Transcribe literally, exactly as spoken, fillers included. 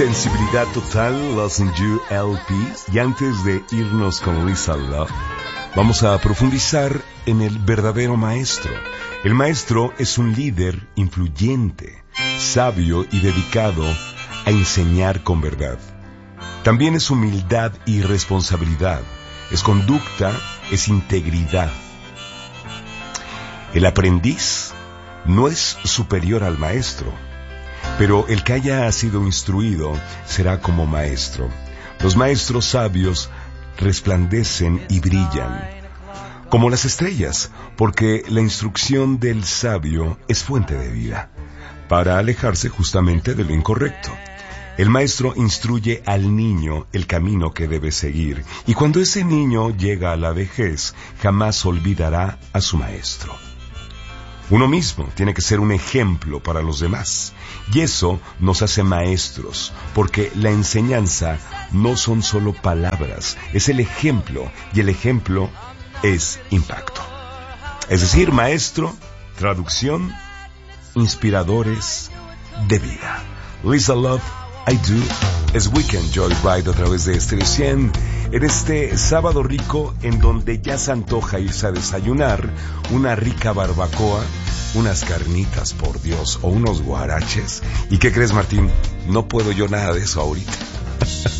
Sensibilidad total, Losing You L P. Y antes de irnos con Lisa Love, vamos a profundizar en el verdadero maestro. El maestro es un líder influyente, sabio y dedicado a enseñar con verdad. También es humildad y responsabilidad, es conducta, es integridad. El aprendiz no es superior al maestro, pero el que haya sido instruido será como maestro. Los maestros sabios resplandecen y brillan, como las estrellas, porque la instrucción del sabio es fuente de vida, para alejarse justamente de lo incorrecto. El maestro instruye al niño el camino que debe seguir, y cuando ese niño llega a la vejez, jamás olvidará a su maestro. Uno mismo tiene que ser un ejemplo para los demás, y eso nos hace maestros, porque la enseñanza no son solo palabras, es el ejemplo, y el ejemplo es impacto. Es decir, maestro, traducción, inspiradores de vida. Lisa Love, I Do, es Weekend Joyride a través de Stereo cien, en este sábado rico en donde ya se antoja irse a desayunar una rica barbacoa, unas carnitas, por Dios, o unos guaraches. ¿Y qué crees, Martín? No puedo yo nada de eso ahorita.